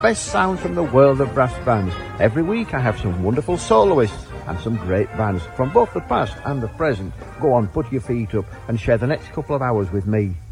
Best sounds from the world of brass bands. Every week I have some wonderful soloists and some great bands from both the past and the present. Go on, put your feet up and share the next couple of hours with me.